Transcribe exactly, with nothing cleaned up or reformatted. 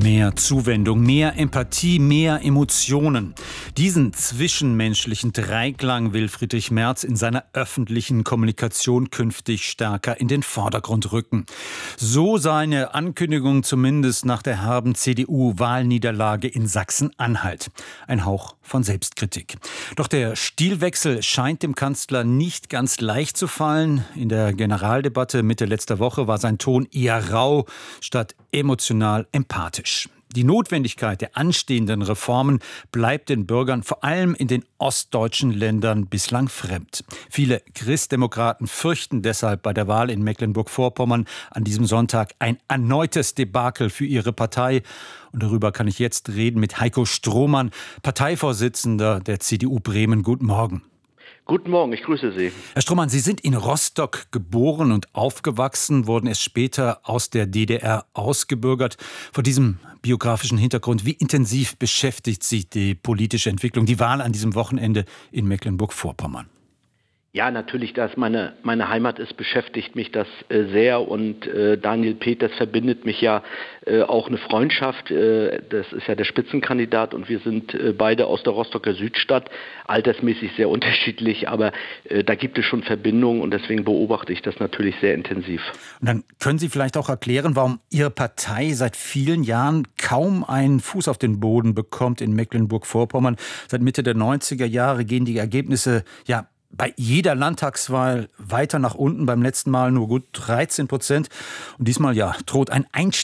Mehr Zuwendung, mehr Empathie, mehr Emotionen. Diesen zwischenmenschlichen Dreiklang will Friedrich Merz in seiner öffentlichen Kommunikation künftig stärker in den Vordergrund rücken. So seine Ankündigung zumindest nach der herben C D U-Wahlniederlage in Sachsen-Anhalt. Ein Hauch von Selbstkritik. Doch der Stilwechsel scheint dem Kanzler nicht ganz leicht zu fallen. In der Generaldebatte Mitte letzter Woche war sein Ton eher rau statt emotional empathisch. Die Notwendigkeit der anstehenden Reformen bleibt den Bürgern vor allem in den ostdeutschen Ländern bislang fremd. Viele Christdemokraten fürchten deshalb bei der Wahl in Mecklenburg-Vorpommern an diesem Sonntag ein erneutes Debakel für ihre Partei. Und darüber kann ich jetzt reden mit Heiko Strohmann, Parteivorsitzender der C D U Bremen. Guten Morgen. Guten Morgen, ich grüße Sie. Herr Strohmann, Sie sind in Rostock geboren und aufgewachsen, wurden erst später aus der D D R ausgebürgert. Vor diesem biografischen Hintergrund, wie intensiv beschäftigt Sie die politische Entwicklung, die Wahl an diesem Wochenende in Mecklenburg-Vorpommern? Ja, natürlich, da es meine, meine Heimat ist, beschäftigt mich das äh, sehr und äh, Daniel Peters verbindet mich ja äh, auch eine Freundschaft. Äh, das ist ja der Spitzenkandidat und wir sind äh, beide aus der Rostocker Südstadt, altersmäßig sehr unterschiedlich, aber äh, da gibt es schon Verbindungen und deswegen beobachte ich das natürlich sehr intensiv. Und dann können Sie vielleicht auch erklären, warum Ihre Partei seit vielen Jahren kaum einen Fuß auf den Boden bekommt in Mecklenburg-Vorpommern. Seit Mitte der neunziger Jahre gehen die Ergebnisse ja bei jeder Landtagswahl weiter nach unten, beim letzten Mal nur gut dreizehn Prozent. Und diesmal ja droht ein